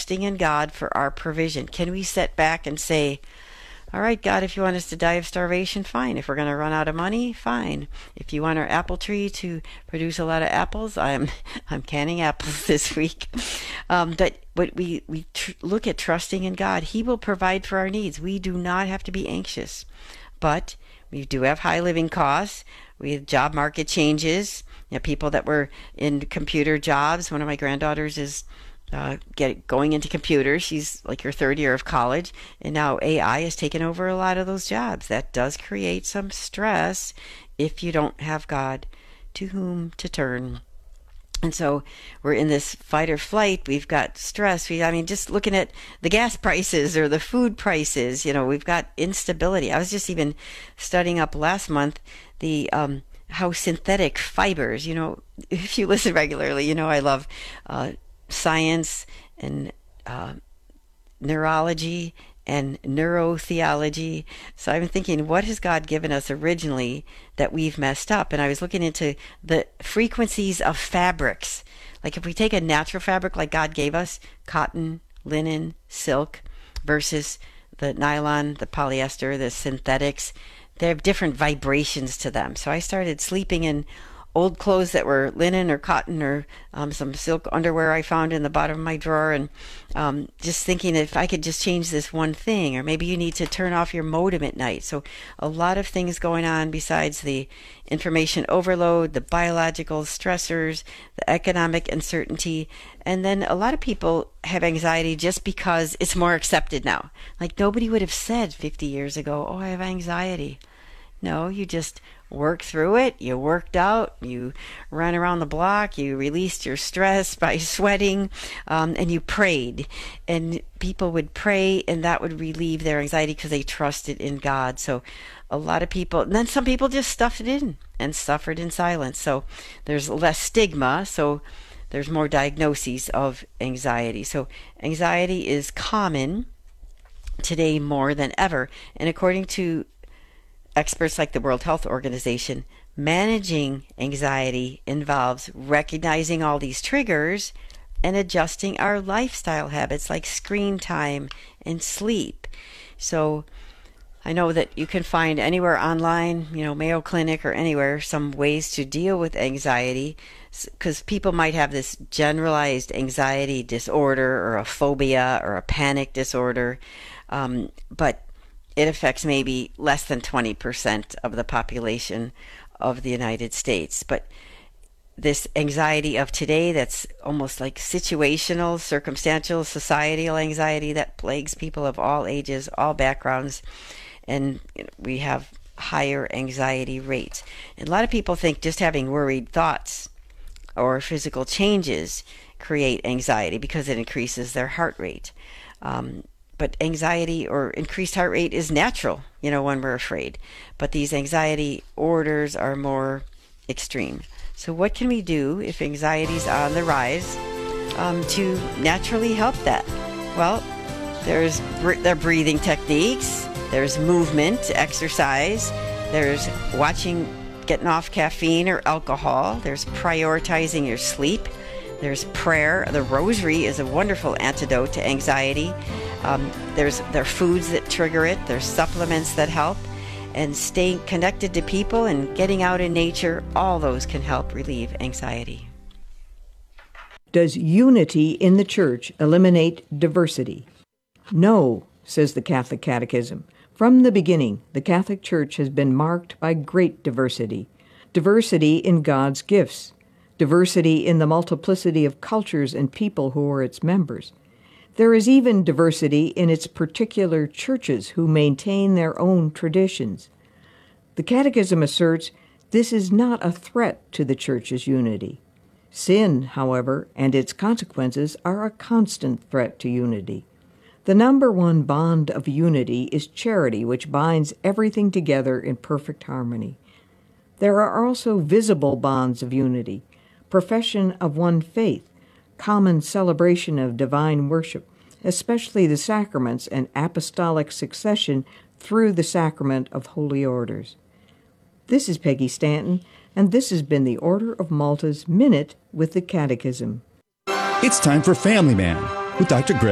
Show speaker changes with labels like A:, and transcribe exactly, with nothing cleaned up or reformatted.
A: trusting in God for our provision? Can we sit back and say, all right, God, if you want us to die of starvation, fine. If we're going to run out of money, fine. If you want our apple tree to produce a lot of apples, I'm I'm canning apples this week. Um, but but we, we tr- look at trusting in God. He will provide for our needs. We do not have to be anxious. But we do have high living costs. We have job market changes. You know, people that were in computer jobs. One of my granddaughters is Uh, get going into computers. She's like her third year of college, and now A I has taken over a lot of those jobs. That does create some stress if you don't have God to whom to turn. And so we're in this fight or flight. We've got stress. We, I mean, just looking at the gas prices or the food prices, you know, we've got instability. I was just even studying up last month the um, how synthetic fibers, you know, if you listen regularly, you know, I love uh, science and uh, neurology and neurotheology. So I've been thinking, what has God given us originally that we've messed up? And I was looking into the frequencies of fabrics. Like if we take a natural fabric like God gave us, cotton, linen, silk, versus the nylon, the polyester, the synthetics, they have different vibrations to them. So I started sleeping in old clothes that were linen or cotton or um, some silk underwear I found in the bottom of my drawer, and um, just thinking if I could just change this one thing, or maybe you need to turn off your modem at night. So a lot of things going on besides the information overload, the biological stressors, the economic uncertainty, and then a lot of people have anxiety just because it's more accepted now. Like nobody would have said fifty years ago, oh, I have anxiety. No, you just work through it. You worked out. You ran around the block. You released your stress by sweating, um, and you prayed. And people would pray, and that would relieve their anxiety because they trusted in God. So a lot of people, and then some people just stuffed it in and suffered in silence. So there's less stigma. So there's more diagnoses of anxiety. So anxiety is common today more than ever. And according to experts like the World Health Organization, managing anxiety involves recognizing all these triggers and adjusting our lifestyle habits like screen time and sleep. So I know that you can find anywhere online, you know, Mayo Clinic or anywhere, some ways to deal with anxiety, because people might have this generalized anxiety disorder or a phobia or a panic disorder, um, but it affects maybe less than twenty percent of the population of the United States. But this anxiety of today that's almost like situational, circumstantial, societal anxiety that plagues people of all ages, all backgrounds, and we have higher anxiety rates. And a lot of people think just having worried thoughts or physical changes create anxiety because it increases their heart rate. Um, But anxiety or increased heart rate is natural, you know, when we're afraid. But these anxiety orders are more extreme. So what can we do if anxiety is on the rise um, to naturally help that? Well, there's br- there are breathing techniques, there's movement, exercise, there's watching, getting off caffeine or alcohol, there's prioritizing your sleep, there's prayer. The rosary is a wonderful antidote to anxiety. Um, there's there are foods that trigger it. There's supplements that help. And staying connected to people and getting out in nature, all those can help relieve anxiety.
B: Does unity in the church eliminate diversity? No, says the Catholic Catechism. From the beginning, the Catholic Church has been marked by great diversity. Diversity in God's gifts. Diversity in the multiplicity of cultures and people who are its members. There is even diversity in its particular churches who maintain their own traditions. The Catechism asserts this is not a threat to the Church's unity. Sin, however, and its consequences are a constant threat to unity. The number one bond of unity is charity, which binds everything together in perfect harmony. There are also visible bonds of unity: profession of one faith, common celebration of divine worship, especially the sacraments and apostolic succession through the sacrament of holy orders. This is Peggy Stanton, and this has been the Order of Malta's Minute with the Catechism.
C: It's time for Family Man with Doctor Greg